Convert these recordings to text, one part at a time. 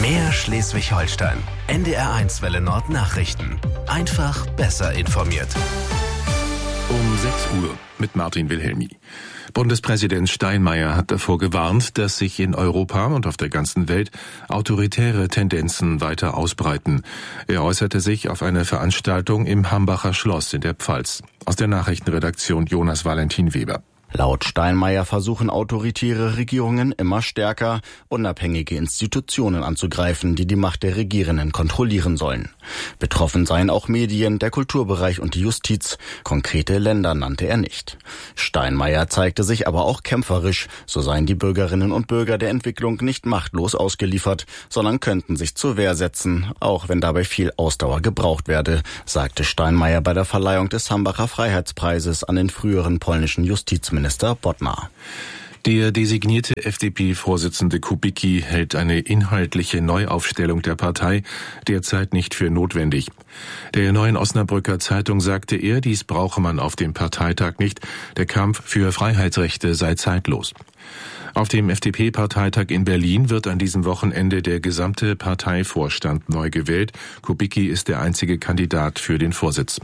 Mehr Schleswig-Holstein. NDR1 Welle Nord Nachrichten. Einfach besser informiert. Um 6 Uhr mit Martin Wilhelmi. Bundespräsident Steinmeier hat davor gewarnt, dass sich in Europa und auf der ganzen Welt autoritäre Tendenzen weiter ausbreiten. Er äußerte sich auf einer Veranstaltung im Hambacher Schloss in der Pfalz. Aus der Nachrichtenredaktion Jonas Valentin Weber. Laut Steinmeier versuchen autoritäre Regierungen immer stärker, unabhängige Institutionen anzugreifen, die die Macht der Regierenden kontrollieren sollen. Betroffen seien auch Medien, der Kulturbereich und die Justiz. Konkrete Länder nannte er nicht. Steinmeier zeigte sich aber auch kämpferisch. So seien die Bürgerinnen und Bürger der Entwicklung nicht machtlos ausgeliefert, sondern könnten sich zur Wehr setzen, auch wenn dabei viel Ausdauer gebraucht werde, sagte Steinmeier bei der Verleihung des Hambacher Freiheitspreises an den früheren polnischen Justizminister Bodnar. Der designierte FDP-Vorsitzende Kubicki hält eine inhaltliche Neuaufstellung der Partei derzeit nicht für notwendig. Der Neuen Osnabrücker Zeitung sagte er, dies brauche man auf dem Parteitag nicht, der Kampf für Freiheitsrechte sei zeitlos. Auf dem FDP-Parteitag in Berlin wird an diesem Wochenende der gesamte Parteivorstand neu gewählt. Kubicki ist der einzige Kandidat für den Vorsitz.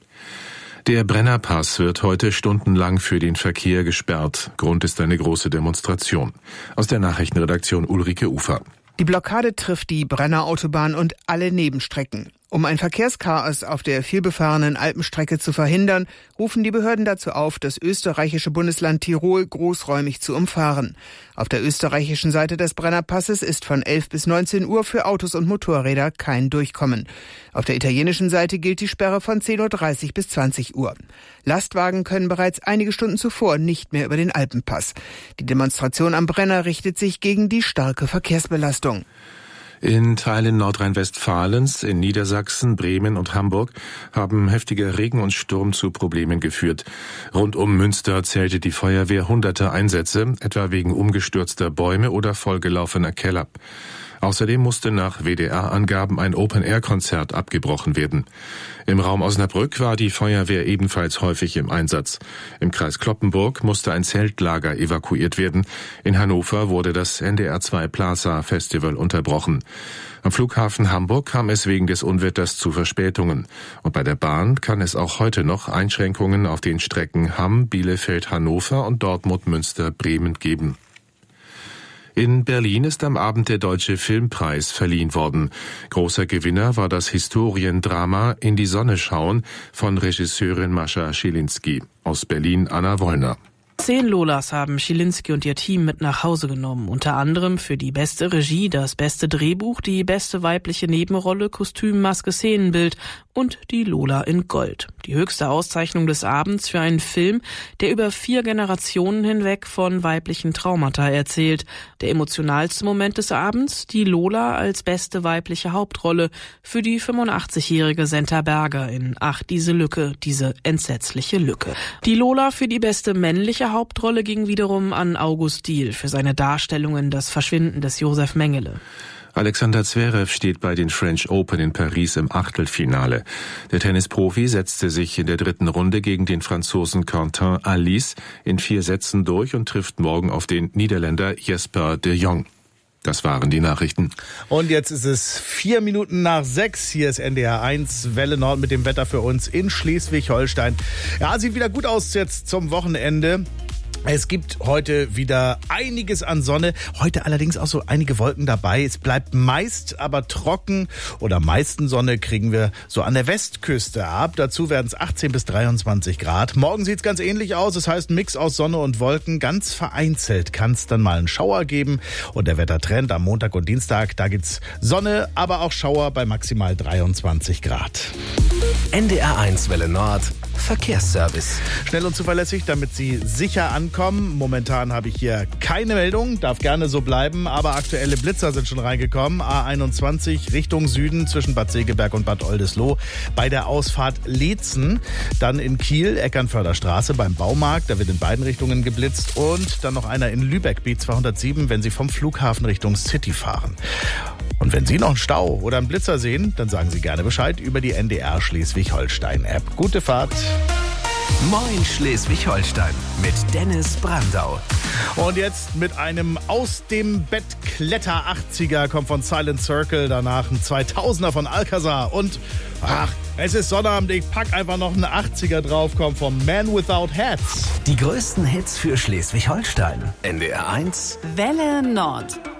Der Brennerpass wird heute stundenlang für den Verkehr gesperrt. Grund ist eine große Demonstration. Aus der Nachrichtenredaktion Ulrike Ufer. Die Blockade trifft die Brennerautobahn und alle Nebenstrecken. Um ein Verkehrschaos auf der vielbefahrenen Alpenstrecke zu verhindern, rufen die Behörden dazu auf, das österreichische Bundesland Tirol großräumig zu umfahren. Auf der österreichischen Seite des Brennerpasses ist von 11 bis 19 Uhr für Autos und Motorräder kein Durchkommen. Auf der italienischen Seite gilt die Sperre von 10.30 Uhr bis 20 Uhr. Lastwagen können bereits einige Stunden zuvor nicht mehr über den Alpenpass. Die Demonstration am Brenner richtet sich gegen die starke Verkehrsbelastung. In Teilen Nordrhein-Westfalens, in Niedersachsen, Bremen und Hamburg haben heftiger Regen und Sturm zu Problemen geführt. Rund um Münster zählte die Feuerwehr hunderte Einsätze, etwa wegen umgestürzter Bäume oder vollgelaufener Keller. Außerdem musste nach WDR-Angaben ein Open-Air-Konzert abgebrochen werden. Im Raum Osnabrück war die Feuerwehr ebenfalls häufig im Einsatz. Im Kreis Cloppenburg musste ein Zeltlager evakuiert werden. In Hannover wurde das NDR2 Plaza Festival unterbrochen. Am Flughafen Hamburg kam es wegen des Unwetters zu Verspätungen. Und bei der Bahn kann es auch heute noch Einschränkungen auf den Strecken Hamm, Bielefeld, Hannover und Dortmund, Münster, Bremen geben. In Berlin ist am Abend der Deutsche Filmpreis verliehen worden. Großer Gewinner war das Historiendrama In die Sonne schauen von Regisseurin Mascha Schilinski. Aus Berlin Anna Wollner. 10 Lolas haben Schilinski und ihr Team mit nach Hause genommen. Unter anderem für die beste Regie, das beste Drehbuch, die beste weibliche Nebenrolle, Kostüm, Maske, Szenenbild und die Lola in Gold. Die höchste Auszeichnung des Abends für einen Film, der über 4 Generationen hinweg von weiblichen Traumata erzählt. Der emotionalste Moment des Abends, die Lola als beste weibliche Hauptrolle für die 85-jährige Senta Berger in Ach, diese Lücke, diese entsetzliche Lücke. Die Lola für die beste männliche Hauptrolle ging wiederum an August Diehl für seine Darstellung in Das Verschwinden des Josef Mengele. Alexander Zverev steht bei den French Open in Paris im Achtelfinale. Der Tennisprofi setzte sich in der 3. Runde gegen den Franzosen Quentin Alice in 4 Sätzen durch und trifft morgen auf den Niederländer Jesper de Jong. Das waren die Nachrichten. Und jetzt ist es 4 Minuten nach 6. Hier ist NDR1 Welle Nord mit dem Wetter für uns in Schleswig-Holstein. Ja, sieht wieder gut aus jetzt zum Wochenende. Es gibt heute wieder einiges an Sonne, heute allerdings auch so einige Wolken dabei. Es bleibt meist aber trocken oder am meisten Sonne kriegen wir so an der Westküste ab. Dazu werden es 18 bis 23 Grad. Morgen sieht es ganz ähnlich aus, das heißt Mix aus Sonne und Wolken. Ganz vereinzelt kann es dann mal einen Schauer geben. Und der Wettertrend am Montag und Dienstag, da gibt's Sonne, aber auch Schauer bei maximal 23 Grad. NDR1 Welle Nord Verkehrsservice. Schnell und zuverlässig, damit Sie sicher ankommen. Momentan habe ich hier keine Meldung, darf gerne so bleiben, aber aktuelle Blitzer sind schon reingekommen. A21 Richtung Süden zwischen Bad Segeberg und Bad Oldesloe bei der Ausfahrt Leetzen. Dann in Kiel, Eckernförder Straße beim Baumarkt, da wird in beiden Richtungen geblitzt. Und dann noch einer in Lübeck, B207, wenn Sie vom Flughafen Richtung City fahren. Und wenn Sie noch einen Stau oder einen Blitzer sehen, dann sagen Sie gerne Bescheid über die NDR Schleswig-Holstein-App. Gute Fahrt! Moin Schleswig-Holstein mit Dennis Brandau. Und jetzt mit einem aus dem Bett Kletter 80er kommt von Silent Circle, danach ein 2000er von Alcazar und es ist Sonnabend, ich pack einfach noch einen 80er drauf, kommt vom Man Without Hats. Die größten Hits für Schleswig-Holstein. NDR 1 Welle Nord.